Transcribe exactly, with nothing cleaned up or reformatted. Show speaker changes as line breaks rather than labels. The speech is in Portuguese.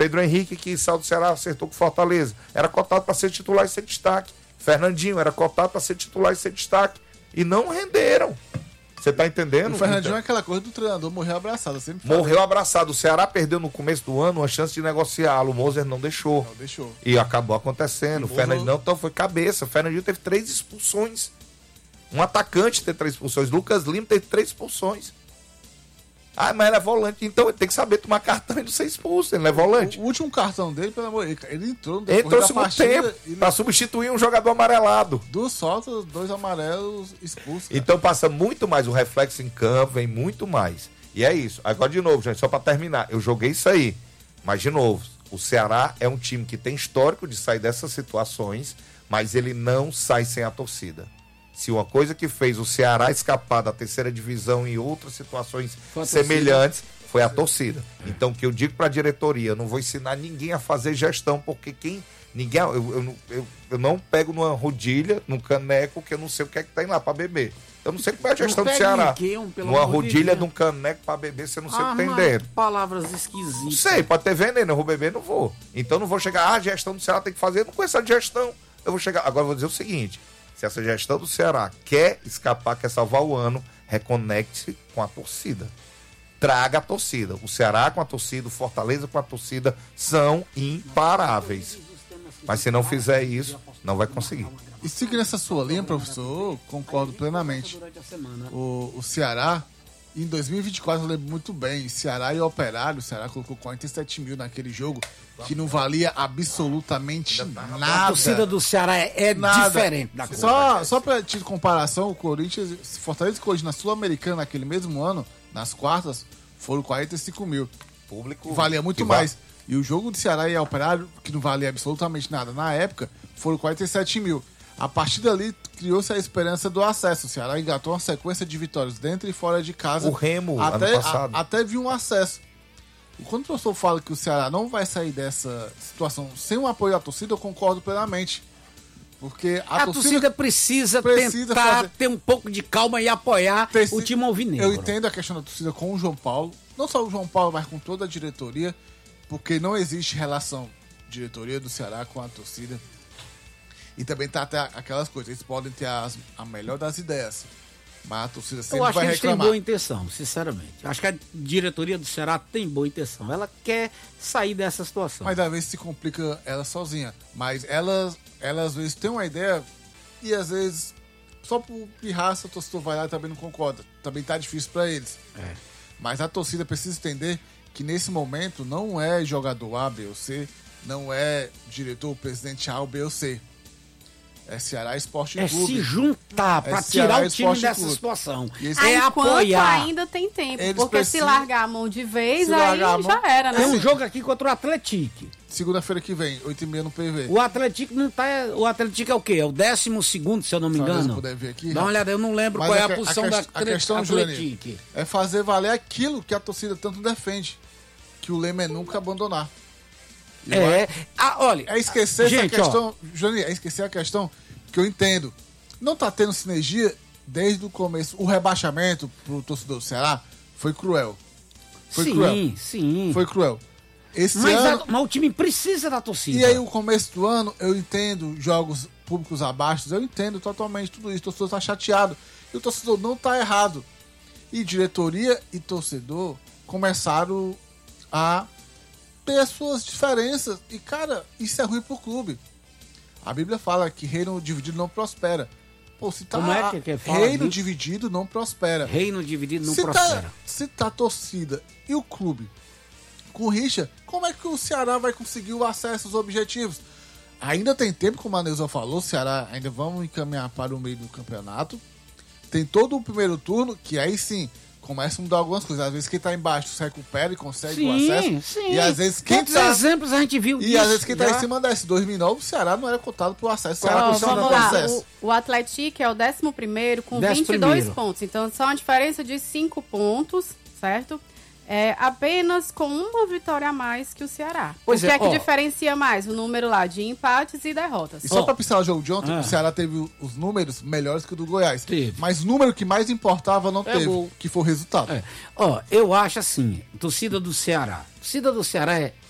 Pedro Henrique, que saiu do Ceará, acertou com Fortaleza. Era cotado para ser titular e ser destaque. Fernandinho era cotado para ser titular e ser destaque. E não renderam. Você tá entendendo?
O Fernandinho então, é aquela coisa do treinador, morreu abraçado. Sempre
morreu fala. abraçado. O Ceará perdeu no começo do ano uma chance de negociá-lo. O Moser não deixou.
Não deixou.
E acabou acontecendo. O Fernandinho não, então foi cabeça. O Fernandinho teve três expulsões. Um atacante teve três expulsões. Lucas Lima teve três expulsões. Ah, mas ele é volante. Então ele tem que saber tomar cartão e não ser expulso. Ele não é volante.
O, o último cartão dele, pelo amor de Deus, ele entrou no
Entrou no segundo tempo ele... para substituir um jogador amarelado.
Duas faltas, dois amarelos expulsos. Cara.
Então passa muito mais. O reflexo em campo vem muito mais. E é isso. Agora, de novo, gente, só para terminar. Eu joguei isso aí. Mas, de novo, o Ceará é um time que tem histórico de sair dessas situações, mas ele não sai sem a torcida. Se uma coisa que fez o Ceará escapar da terceira divisão em outras situações semelhantes foi a torcida. Então, o que eu digo para a diretoria, eu não vou ensinar ninguém a fazer gestão, porque quem ninguém eu, eu, eu, eu não pego numa rodilha, num caneco, que eu não sei o que é que tem lá para beber. Eu não sei como é a gestão do Ceará. Ninguém, numa rodilha de um caneco para beber, você não sei o que tem dentro.
Palavras esquisitas.
Não sei, pode ter veneno, eu vou beber, não vou. Então, não vou chegar, ah, a gestão do Ceará tem que fazer, eu não conheço a gestão. Eu vou chegar, agora eu vou dizer o seguinte. Se essa gestão do Ceará quer escapar, quer salvar o ano, reconecte com a torcida. Traga a torcida. O Ceará com a torcida, o Fortaleza com a torcida são imparáveis. Mas se não fizer isso, não vai conseguir.
E seguindo essa sua linha, professor, concordo plenamente. O, o Ceará, em dois mil e vinte e quatro, eu lembro muito bem, Ceará e Operário, o Ceará colocou quarenta e sete mil naquele jogo, que não valia absolutamente nada.
A torcida do Ceará é, é diferente da coisa.
Só, só pra te comparação, o Corinthians, Fortaleza e Corinthians na Sul-Americana naquele mesmo ano, nas quartas, foram quarenta e cinco mil.
Público.
Valia muito mais. Vai. E o jogo do Ceará e Operário, que não valia absolutamente nada na época, foram quarenta e sete mil. A partir dali, criou-se a esperança do acesso. O Ceará engatou uma sequência de vitórias dentro e fora de casa.
O Remo,
até,
ano passado.
A, até viu um acesso. E quando o professor fala que o Ceará não vai sair dessa situação sem o apoio da torcida, eu concordo plenamente. Porque a,
a torcida, torcida precisa, precisa tentar fazer... ter um pouco de calma e apoiar Preci... o time alvinegro.
Eu entendo a questão da torcida com o João Paulo. Não só o João Paulo, mas com toda a diretoria. Porque não existe relação diretoria do Ceará com a torcida. E também tá até aquelas coisas, eles podem ter as, a melhor das ideias, mas a torcida sempre vai reclamar. Eu acho que eles têm
boa intenção, sinceramente. Acho que a diretoria do Ceará tem boa intenção. Ela quer sair dessa situação.
Mas às vezes se complica ela sozinha. Mas ela, ela às vezes tem uma ideia e às vezes só por pirraça o torcedor vai lá e também não concorda. Também tá difícil para eles.
É.
Mas a torcida precisa entender que nesse momento não é jogador A, B ou C, não é diretor, presidente A ou B ou C. É Ceará Esporte
é
Clube.
É se juntar para
é
tirar o time
Esporte
dessa
Clube.
situação.
É
apoiar.
ainda tem tempo,
Eles
porque
precisam...
se largar a mão de vez,
se
aí
já
mão... era, né?
Tem um jogo aqui contra o Atlético.
Segunda-feira que vem, oito e meia no P V.
O Atlético não tá... O Atlético é o quê? É o décimo segundo, se eu não me engano.
Se puder ver aqui,
dá uma olhada, eu não lembro
Mas
qual é
a,
a posição
a,
da
a questão,
Atlético.
É fazer valer aquilo que a torcida tanto defende. Que o lema é nunca abandonar. E
é, ah, olha...
É esquecer
gente,
essa questão... Juninho, é esquecer a questão que eu entendo. Não tá tendo sinergia desde o começo. O rebaixamento pro torcedor do Ceará foi cruel. Foi
sim,
cruel.
sim.
Foi cruel. Esse
mas,
ano...
a, mas o time precisa da torcida.
E aí, o começo do ano, eu entendo jogos públicos abaixo, eu entendo totalmente tudo isso. O torcedor tá chateado. E o torcedor não tá errado. E diretoria e torcedor começaram a ter as suas diferenças. E, cara, isso é ruim pro clube. A Bíblia fala que reino dividido não prospera. Pô, se tá
Como é que, que fala
reino
disso?
dividido não prospera.
Reino dividido não
se
prospera.
Tá, se tá a torcida e o clube com rixa, como é que o Ceará vai conseguir o acesso aos objetivos? Ainda tem tempo, como a Neuza falou, o Ceará ainda vamos encaminhar para o meio do campeonato. Tem todo o primeiro turno, que aí sim, começa a mudar algumas coisas. Às vezes quem tá embaixo se recupera e consegue
sim,
o acesso.
Sim.
E às vezes quem
Quantos
tá...
exemplos a gente viu
E
disso,
às vezes quem tá
já?
em cima desse dois mil e nove, o Ceará não era cotado pro acesso. O Ceará
Ó,
conseguiu
vamos
dar
lá,
acesso.
o, o Atlético é o décimo primeiro com
Décimo
vinte e dois
primeiro.
pontos. Então, só uma diferença de cinco pontos, certo? É, apenas com uma vitória a mais que o Ceará.
Pois
o que
é,
é que
ó.
diferencia mais? O número lá de empates e derrotas.
E só
Ó.
pra pincelar o jogo de ontem,
Ah.
o Ceará teve os números melhores que o do Goiás.
Teve.
Mas o número que mais importava não
É
teve,
gol.
que foi o resultado.
É. Ó, eu acho assim, torcida do Ceará. Torcida do Ceará é